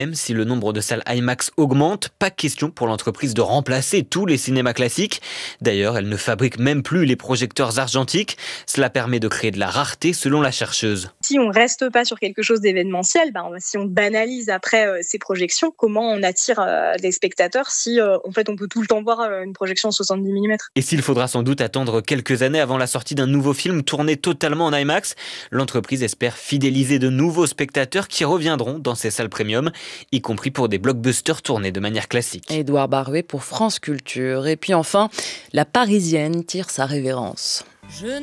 Même si le nombre de salles IMAX augmente, pas question pour l'entreprise de remplacer tous les cinémas classiques. D'ailleurs, elle ne fabrique même plus les projecteurs argentiques. Cela permet de créer de la rareté selon la chercheuse. Si on reste pas sur quelque chose d'événementiel, si on banalise après ces projections, comment on attire les spectateurs si en fait on peut tout le temps voir une projection 70 mm? Et s'il faudra sans doute attendre quelques années avant la sortie d'un nouveau film tourné totalement en IMAX, l'entreprise espère fidéliser de nouveaux spectateurs qui reviendront dans ces salles premium, y compris pour des blockbusters tournés de manière classique. Édouard Barouet pour France Culture. Et puis enfin, la Parisienne tire sa révérence.